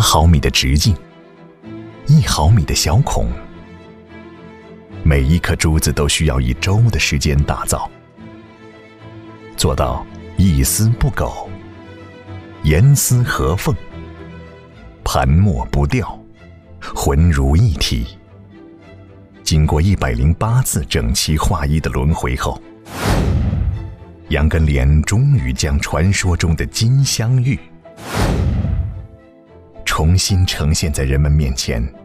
毫米的直径，1毫米的小孔，每一颗珠子都需要1周的时间打造，做到一丝不苟，严丝合缝，盘墨不掉，浑如一体。经过108次整齐划一的轮回后，杨根莲终于将传说中的金镶玉重新呈现在人们面前。